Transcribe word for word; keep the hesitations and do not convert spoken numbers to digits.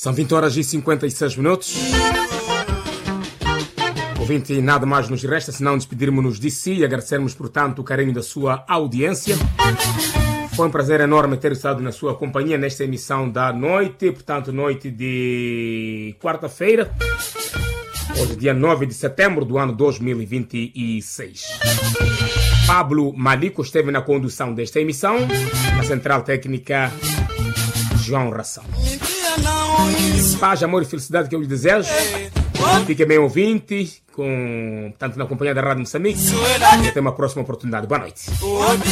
São vinte horas e cinquenta e seis minutos. Ouvinte, nada mais nos resta senão despedirmos-nos de si e agradecermos, portanto, o carinho da sua audiência. Foi um prazer enorme ter estado na sua companhia nesta emissão da noite, portanto, noite de quarta-feira, hoje dia nove de setembro do ano dois mil e vinte e seis. Pablo Malico esteve na condução desta emissão, na central técnica João Ração. Paz, amor e felicidade que eu lhe desejo. Fique bem ouvinte, com, tanto na companhia da Rádio Moçambique. E até uma próxima oportunidade. Boa noite.